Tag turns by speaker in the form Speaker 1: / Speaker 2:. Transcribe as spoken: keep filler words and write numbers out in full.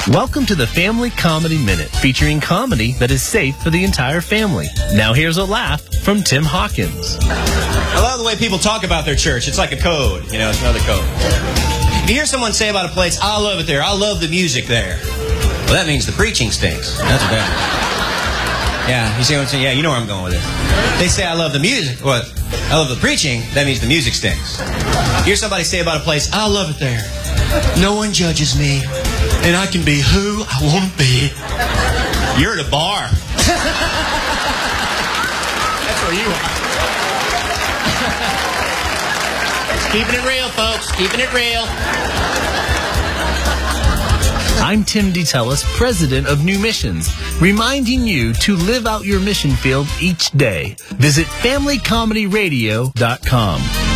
Speaker 1: Welcome to the Family Comedy Minute, featuring comedy that is safe for the entire family. Now here's a laugh from Tim Hawkins.
Speaker 2: I love the way people talk about their church. It's like a code. You know, it's another code. If you hear someone say about a place, I love it there, I love the music there, well, that means the preaching stinks. That's what that means. Yeah, you see what I'm saying? Yeah, you know where I'm going with this. They say, I love the music. What? I love the preaching. That means the music stinks. You hear somebody say about a place, I love it there. No one judges me, and I can be who I want to be. You're at a bar. That's where you are. Keeping it real, folks. Keeping it real.
Speaker 1: I'm Tim DeTellis, president of New Missions, reminding you to live out your mission field each day. Visit family comedy radio dot com.